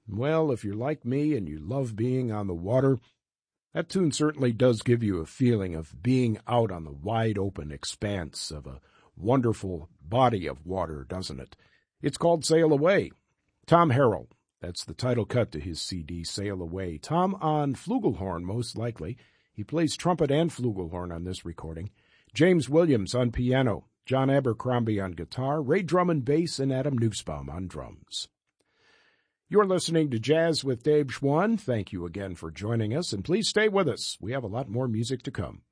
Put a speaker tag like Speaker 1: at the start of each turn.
Speaker 1: Well, if you're like me and you love being on the water, that tune certainly does give you a feeling of being out on the wide open expanse of a wonderful body of water, doesn't it? It's called Sail Away. Tom Harrell, that's the title cut to his CD, Sail Away. Tom on flugelhorn, most likely. He plays trumpet and flugelhorn on this recording. James Williams on piano, John Abercrombie on guitar, Ray Drummond bass, and Adam Nussbaum on drums. You're listening to Jazz with Dave Schwann. Thank you again for joining us, and please stay with us. We have a lot more music to come.